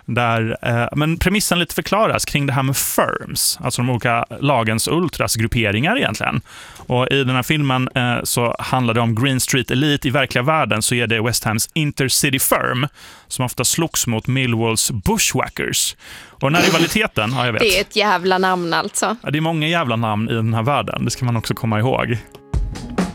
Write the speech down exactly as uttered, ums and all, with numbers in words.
Där, eh, men premissen lite förklaras kring det här med firms, alltså de olika lagens ultrasgrupperingar egentligen. Och i den här filmen eh, så handlar det om Green Street Elite. I verkliga världen så är det West Hams Intercity Firm som ofta slogs mot Millwalls Bushwhackers. Och den här rivaliteten, ja jag vet. Det är ett jävla namn alltså. Ja, det är många jävla namn i den här världen, det ska man också komma ihåg.